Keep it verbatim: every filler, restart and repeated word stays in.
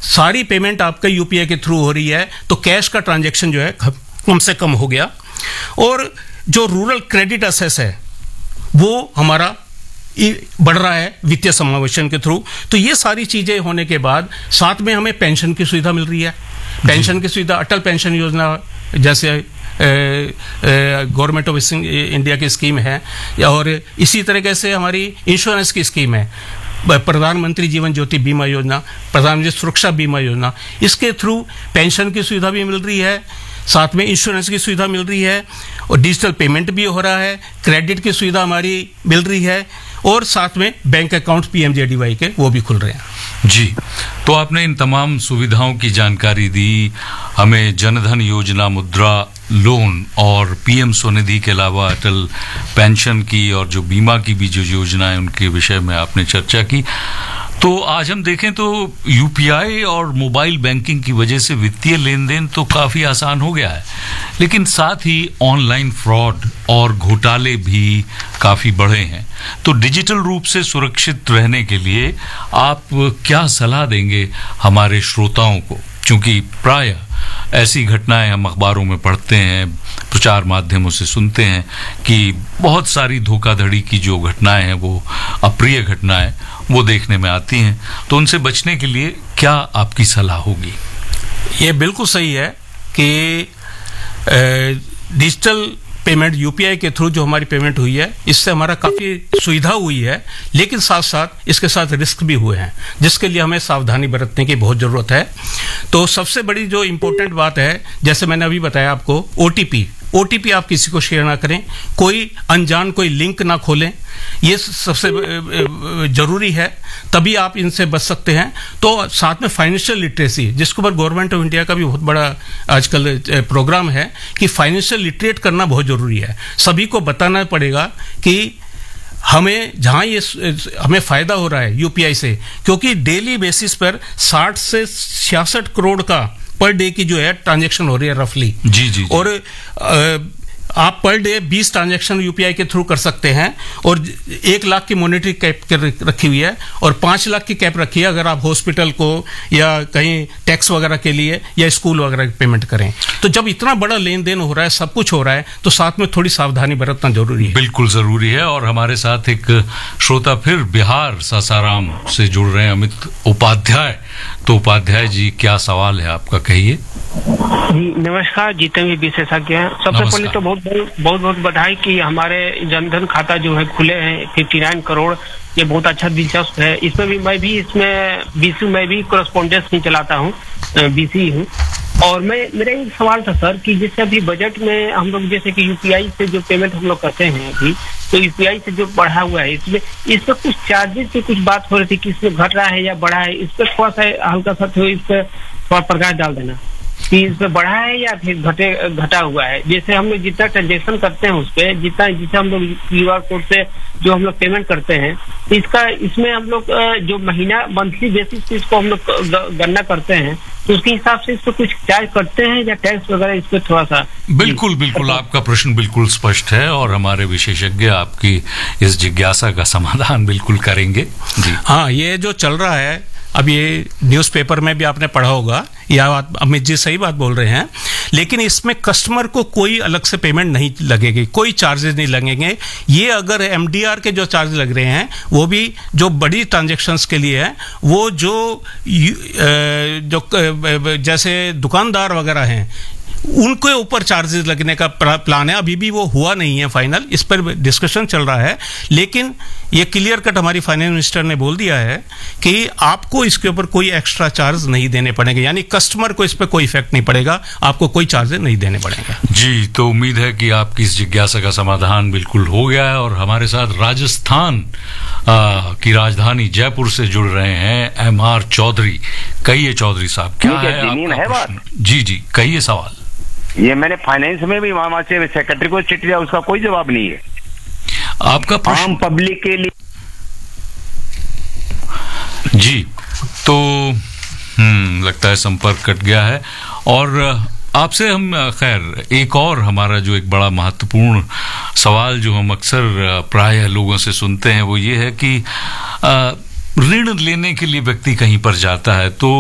सारी पेमेंट आपका यूपीआई के थ्रू हो रही है, तो कैश का ट्रांजैक्शन जो है कम से कम हो गया। और जो रूरल क्रेडिट असेस है वो हमारा बढ़ रहा है वित्तीय समावेशन के थ्रू। तो ये सारी चीजें होने के बाद साथ में हमें पेंशन की सुविधा मिल रही है। पेंशन की सुविधा, अटल पेंशन योजना जैसे गवर्नमेंट ऑफ इंडिया की स्कीम है, और इसी तरीके से हमारी इंश्योरेंस की स्कीम है, प्रधानमंत्री जीवन ज्योति बीमा योजना, प्रधानमंत्री सुरक्षा बीमा योजना, इसके थ्रू पेंशन की सुविधा भी मिल रही है, साथ में इंश्योरेंस की सुविधा मिल रही है, और डिजिटल पेमेंट भी हो रहा है, क्रेडिट की सुविधा हमारी मिल रही है, और साथ में बैंक अकाउंट पीएमजेडीवाई के वो भी खुल रहे हैं। जी, तो आपने इन तमाम सुविधाओं की जानकारी दी हमें। जनधन योजना, मुद्रा लोन और पीएम स्वनिधि के अलावा अटल पेंशन की और जो बीमा की भी जो योजना है उनके विषय में आपने चर्चा की। तो आज हम देखें तो यूपीआई और मोबाइल बैंकिंग की वजह से वित्तीय लेन देन तो काफ़ी आसान हो गया है, लेकिन साथ ही ऑनलाइन फ्रॉड और घोटाले भी काफ़ी बढ़े हैं। तो डिजिटल रूप से सुरक्षित रहने के लिए आप क्या सलाह देंगे हमारे श्रोताओं को? क्योंकि प्रायः ऐसी घटनाएं हम अखबारों में पढ़ते हैं, प्रचार माध्यमों से सुनते हैं कि बहुत सारी धोखाधड़ी की जो घटनाएं हैं, वो अप्रिय घटनाएं वो देखने में आती हैं। तो उनसे बचने के लिए क्या आपकी सलाह होगी? ये बिल्कुल सही है कि डिजिटल पेमेंट यूपीआई के थ्रू जो हमारी पेमेंट हुई है, इससे हमारा काफ़ी सुविधा हुई है, लेकिन साथ साथ इसके साथ रिस्क भी हुए हैं, जिसके लिए हमें सावधानी बरतने की बहुत ज़रूरत है। तो सबसे बड़ी जो इम्पोर्टेंट बात है, जैसे मैंने अभी बताया आपको, ओटीपी ओटीपी आप किसी को शेयर ना करें, कोई अनजान कोई लिंक ना खोलें, ये सबसे जरूरी है, तभी आप इनसे बच सकते हैं। तो साथ में फाइनेंशियल लिटरेसी, जिसके ऊपर गवर्नमेंट ऑफ इंडिया का भी बहुत बड़ा आजकल प्रोग्राम है कि फाइनेंशियल लिटरेट करना बहुत जरूरी है। सभी को बताना पड़ेगा कि हमें जहां ये हमें फायदा हो रहा है यूपीआई से, क्योंकि डेली बेसिस पर साठ से छियासठ करोड़ का पर डे की जो है ट्रांजैक्शन हो रही है रफली। जी, जी, जी। और आ, आप पर डे बीस ट्रांजैक्शन यूपीआई के थ्रू कर सकते हैं, और एक लाख की मॉनेटरी कैप रखी हुई है, और पांच लाख की कैप रखी है अगर आप हॉस्पिटल को या कहीं टैक्स वगैरह के लिए या स्कूल वगैरह की पेमेंट करें। तो जब इतना बड़ा लेन देन हो रहा है, सब कुछ हो रहा है, तो साथ में थोड़ी सावधानी बरतना जरूरी है। बिल्कुल जरूरी है। और हमारे साथ एक श्रोता फिर बिहार सासाराम से जुड़ रहे हैं, अमित उपाध्याय। तो उपाध्याय जी, क्या सवाल है आपका, कहिए। जी नमस्कार, जितने भी विशेषज्ञ हैं, सबसे पहले तो बहुत बहुत बहुत बधाई कि हमारे जनधन खाता जो है खुले हैं उनसठ करोड़। ये बहुत अच्छा, दिलचस्प है। इसमें भी मैं भी इसमें बीसी मैं भी कोरेस्पोंडेंस नहीं चलाता हूँ, बीसी हूँ। और मैं मेरा एक सवाल था सर कि जैसे अभी बजट में हम लोग जैसे कि यूपीआई से जो पेमेंट हम लोग करते हैं अभी, तो यूपीआई से जो बढ़ा हुआ है, इसमें इसमें कुछ चार्जेस की कुछ बात हो रही थी कि इसमें घट रहा है या बढ़ा है, इस पर थोड़ा सा हल्का सा इस पर थोड़ा प्रकाश डाल देना कि इसमें बढ़ा है या फिर घटे घटा हुआ है। जैसे हम लोग जितना ट्रांजेक्शन करते हैं उस पर, जितना जिसे हम लोग क्यूआर कोड से जो हम लोग पेमेंट करते हैं, इसका इसमें हम लोग जो महीना मंथली बेसिस पे इसको हम लोग गणना करते हैं, तो उसके हिसाब से इस पर कुछ चार्ज करते हैं या टैक्स वगैरह इस पर थोड़ा सा? बिल्कुल बिल्कुल, आपका प्रश्न बिल्कुल स्पष्ट है और हमारे विशेषज्ञ आपकी इस जिज्ञासा का समाधान बिल्कुल करेंगे। जी हाँ, ये जो चल रहा है अब, ये न्यूज़पेपर में भी आपने पढ़ा होगा, या अमित जी सही बात बोल रहे हैं, लेकिन इसमें कस्टमर को कोई अलग से पेमेंट नहीं लगेगी, कोई चार्जेस नहीं लगेंगे। ये अगर एमडीआर के जो चार्ज लग रहे हैं वो भी जो बड़ी ट्रांजैक्शंस के लिए है, वो जो जो जैसे दुकानदार वगैरह हैं उनके ऊपर चार्जेस लगने का प्लान है। अभी भी वो हुआ नहीं है फाइनल, इस पर डिस्कशन चल रहा है, लेकिन ये क्लियर कट हमारी फाइनेंस मिनिस्टर ने बोल दिया है कि आपको इसके ऊपर कोई एक्स्ट्रा चार्ज नहीं देने पड़ेंगे, यानी कस्टमर को इस पर कोई इफेक्ट नहीं पड़ेगा, आपको कोई चार्जेस नहीं देने पड़ेंगे। जी, तो उम्मीद है कि आपकी इस जिज्ञासा का समाधान बिल्कुल हो गया है। और हमारे साथ राजस्थान आ, की राजधानी जयपुर से जुड़ रहे हैं एम आर चौधरी। कहिए चौधरी साहब, क्या है आपका प्रश्न? जी जी, कहिए सवाल। ये मैंने फाइनेंस में भी वहां से सेक्रेटरी को चिट्ठी दिया, उसका कोई जवाब नहीं है आपका प्रश्न आम पब्लिक के लिए। जी, तो हम्म लगता है संपर्क कट गया है। और आपसे हम खैर एक और हमारा जो एक बड़ा महत्वपूर्ण सवाल जो हम अक्सर प्रायः लोगों से सुनते हैं वो ये है कि ऋण लेने के लिए व्यक्ति कहीं पर जाता है तो